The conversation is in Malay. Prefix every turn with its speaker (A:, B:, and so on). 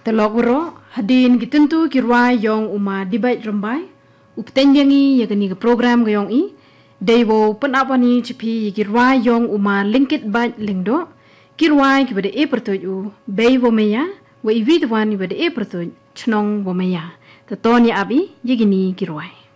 A: Taloguro hadin gituntu kirwai yong uma debate rambai uptenyangi yagani ga program ga yong i dewo penapani chipi kirwai yong uma linkit bait lingdo kirwai kibade e pertoju bewo meya wa ividwan ibade e pertoj chnong wo meya tatoni abi yigini kirwai